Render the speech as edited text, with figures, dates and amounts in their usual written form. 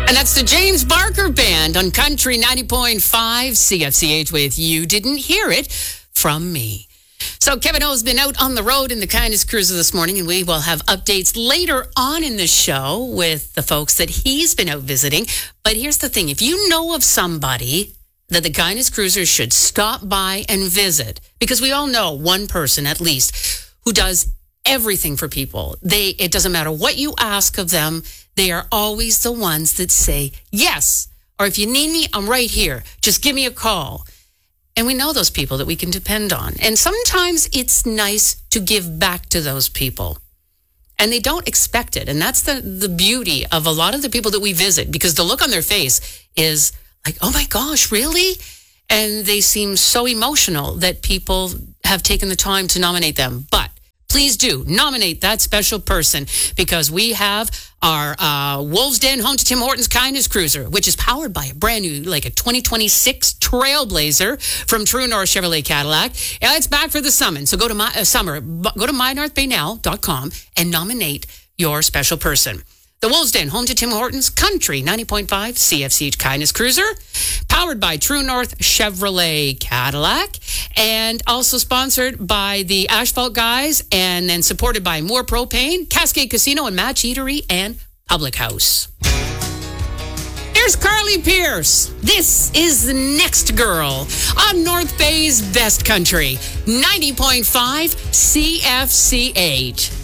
And that's the James Barker Band on Country 90.5 CFCH with You Didn't Hear It From Me. So Kevin O's been out on the road in the Kindness Cruiser this morning, and we will have updates later on in the show with the folks that he's been out visiting. But here's the thing. If you know of somebody that the Kindness Cruiser should stop by and visit, because we all know one person at least who does everything for people. It doesn't matter what you ask of them. They are always the ones that say yes. Or if you need me, I'm right here. Just give me a call. And we know those people that we can depend on. And sometimes it's nice to give back to those people. And they don't expect it. And that's the beauty of a lot of the people that we visit, because the look on their face is like, oh my gosh, really? And they seem so emotional that people have taken the time to nominate them. But please do nominate that special person, because we have our Wolves Den Home to Tim Hortons Kindness Cruiser, which is powered by a brand new, like a 2026 Trailblazer from True North Chevrolet Cadillac. And it's back for the summer. So go to mynorthbaynow.com and nominate your special person. The Wolves Den Home to Tim Hortons Country 90.5 CFCH Kindness Cruiser, powered by True North Chevrolet Cadillac, and also sponsored by the Asphalt Guys, and then supported by Moore Propane, Cascade Casino and Match Eatery, and Public House. Here's Carly Pierce. This is the next girl on North Bay's Best Country 90.5 CFCH.